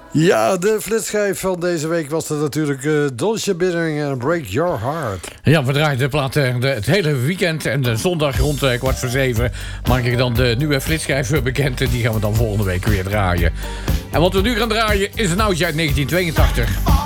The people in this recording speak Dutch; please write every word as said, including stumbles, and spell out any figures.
Ja, de flitsschijf van deze week was er natuurlijk uh, Dolce Bittering en Break Your Heart. Ja, we draaien de plaat de, het hele weekend en de zondag rond uh, kwart voor zeven maak ik dan de nieuwe flitsschijf bekend. En die gaan we dan volgende week weer draaien. En wat we nu gaan draaien is een oudje uit negentien tweeëntachtig.